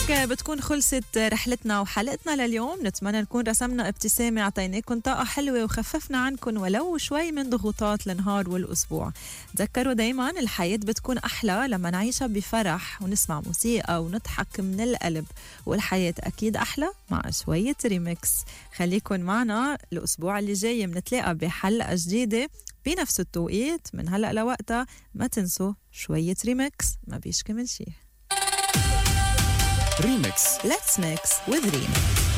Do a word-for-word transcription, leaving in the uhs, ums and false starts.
وهيك بتكون خلصت رحلتنا وحلقتنا لليوم. نتمنى نكون رسمنا ابتسامة، عطيناكم طاقة حلوة وخففنا عنكم ولو شوي من ضغوطات النهار والأسبوع. تذكروا دايما الحياة بتكون أحلى لما نعيشها بفرح ونسمع موسيقى ونضحك من القلب، والحياة أكيد أحلى مع شوية ريمكس. خليكن معنا الأسبوع اللي جاي، منتلاقى بحلقة جديدة بنفس التوقيت من هلأ لوقتها. ما تنسوا شوية ريمكس ما بيشكمل شي. ريمكس. Let's mix with Rima.